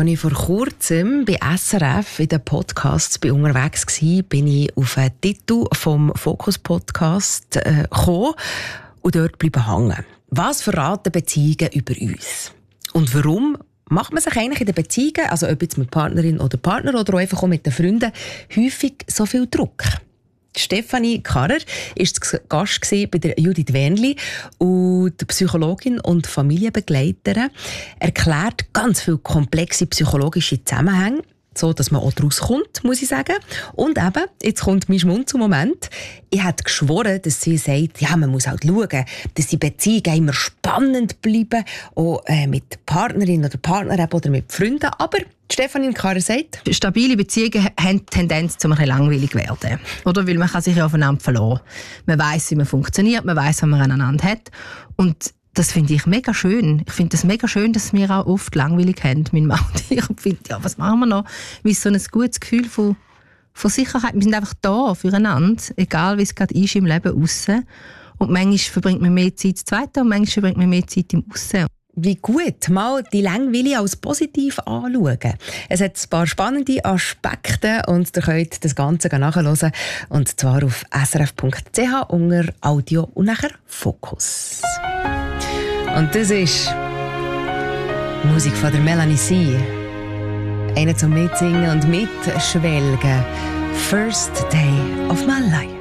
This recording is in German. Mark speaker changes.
Speaker 1: Als ich vor kurzem bei SRF in den Podcasts unterwegs war, bin ich auf einen Titel vom Fokus-Podcast gekommen und dort bleiben hängen. Was verraten Beziehungen über uns? Und warum macht man sich eigentlich in den Beziehungen, also ob jetzt mit Partnerin oder Partner oder auch einfach auch mit den Freunden, häufig so viel Druck? Stefanie Karrer war zu Gast bei der Judith Wernli und die Psychologin und Familienbegleiterin erklärt ganz viele komplexe psychologische Zusammenhänge, so dass man auch daraus kommt, muss ich sagen. Und eben, jetzt kommt mein Schmunzelmoment. Ich hätte geschworen, dass sie sagt, ja, man muss halt schauen, dass die Beziehungen immer spannend bleiben, auch mit Partnerin oder Partner oder mit Freunden. Aber Stefanie Karrer sagt,
Speaker 2: stabile Beziehungen haben die Tendenz, zum ein langweilig werden. Oder? Weil man kann sich ja aufeinander verlassen. Man weiss, wie man funktioniert, man weiss, was man aneinander hat. Und das finde ich mega schön. Ich finde es mega schön, dass wir auch oft langweilig haben, mein Mann und ich. Und finde, ja, was machen wir noch? Wie so ein gutes Gefühl von Sicherheit. Wir sind einfach da füreinander, egal wie es gerade ist im Leben aussen. Und manchmal verbringt man mehr Zeit zu zweit und manchmal verbringt man mehr Zeit im Aussen.
Speaker 1: Wie gut, mal die Langweile als positiv anschauen. Es hat ein paar spannende Aspekte und ihr könnt das Ganze nachhören. Und zwar auf srf.ch unter Audio und nachher Fokus. Und das ist Musik von der Melanie C. Eine zum Mitsingen und Mitschwelgen. First Day of My Life.